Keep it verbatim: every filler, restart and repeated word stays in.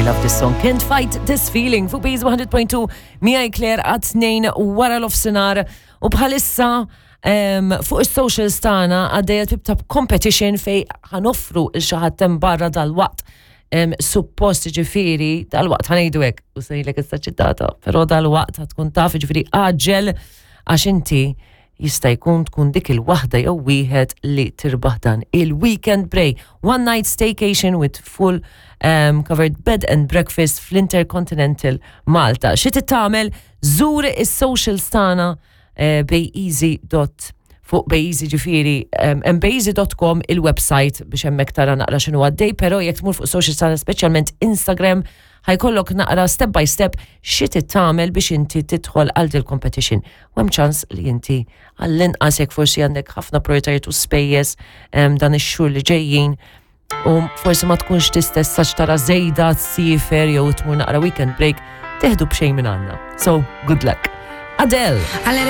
love this song. Can't fight this feeling. Fuq Base one hundred point two miegħi Claire għat-tnejn wara l-ofsinar u bħalissa um, fuq is-socials tagħna għaddejja tip ta' competition fej ħanoffru il-xi ħadd hemm barra dal-waqt um, suppost ġifieri dal-waqt ħanejdu hekk u sejlek issa ċittata, però dal-waqt tkun taf ġifieri aġel għax inti jista' jkun tkun dik il-waħda jew wieħed li tirbaħ dan il-weekend break, one night staycation with full um, covered bed and breakfast fl-Intercontinental Malta. Xi titgħamel żur is-socials tagħna uh, bejeasy dot fuq Bejeasy ġifieri um, bejeasy dot com il-website biex hemmhekk tara naqra x'inhu għaddej, però jekk tmur fuq socials tagħna speċjalment Instagram ħajkollok naqra step by step xi tagħmel biex inti tidħol għal il competition. U hemm ċans li inti għall-inqas jekk forsi għandek ħafna prioritajiet u spejjeż um, dan ix-xhur li ġejjin u forsi ma tkunx tistess tara żejda tsifer jew tmur naqra weekend break, teħdu b'xejn minn għandna. So, good luck. Adele.